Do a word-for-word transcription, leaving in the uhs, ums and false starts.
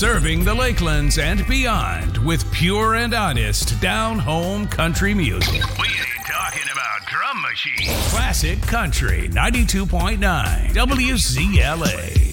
Serving the Lakelands and beyond with pure and honest down-home country music. We ain't talking about drum machines. Classic Country ninety-two point nine W Z L A.